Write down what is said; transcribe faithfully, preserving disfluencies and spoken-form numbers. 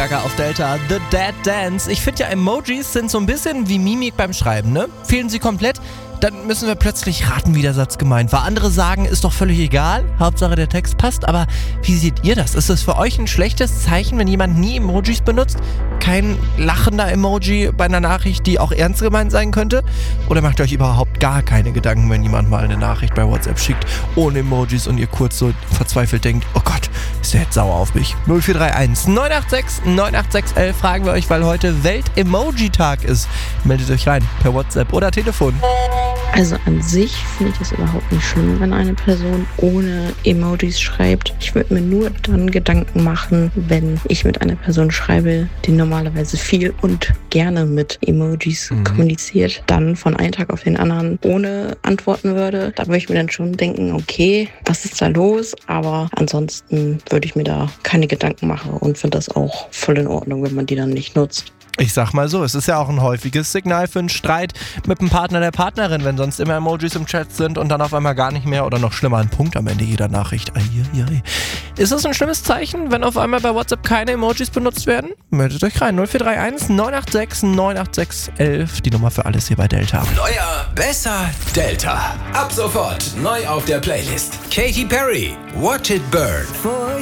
Gaga auf Delta, The Dead Dance. Ich finde ja, Emojis sind so ein bisschen wie Mimik beim Schreiben, ne? Fehlen sie komplett, dann müssen wir plötzlich raten, wie der Satz gemeint war. Andere sagen, ist doch völlig egal, Hauptsache der Text passt. Aber wie seht ihr das? Ist es für euch ein schlechtes Zeichen, wenn jemand nie Emojis benutzt? Kein lachender Emoji bei einer Nachricht, die auch ernst gemeint sein könnte? Oder macht ihr euch überhaupt gar keine Gedanken, wenn jemand mal eine Nachricht bei WhatsApp schickt ohne Emojis und ihr kurz so verzweifelt denkt, oh Gott, ist der jetzt sauer auf mich? null vier drei eins neun acht sechs neun acht sechs elf fragen wir euch, weil heute Welt-Emoji-Tag ist. Meldet euch rein per WhatsApp oder Telefon. Also an sich finde ich es überhaupt nicht schlimm, wenn eine Person ohne Emojis schreibt. Ich würde mir nur dann Gedanken machen, wenn ich mit einer Person schreibe, die normalerweise viel und gerne mit Emojis mhm. kommuniziert, dann von einem Tag auf den anderen ohne antworten würde. Da würde ich mir dann schon denken, okay, was ist da los? Aber ansonsten würde ich mir da keine Gedanken machen und finde das auch voll in Ordnung, wenn man die dann nicht nutzt. Ich sag mal so, es ist ja auch ein häufiges Signal für einen Streit mit dem Partner, der Partnerin, wenn sonst immer Emojis im Chat sind und dann auf einmal gar nicht mehr oder noch schlimmer, ein Punkt am Ende jeder Nachricht. Ai, ai, ai. Ist das ein schlimmes Zeichen, wenn auf einmal bei WhatsApp keine Emojis benutzt werden? Meldet euch rein, null vier drei eins neun acht sechs neun acht sechs elf, die Nummer für alles hier bei Delta. Neuer, besser, Delta. Ab sofort neu auf der Playlist. Katy Perry, Watch It Burn.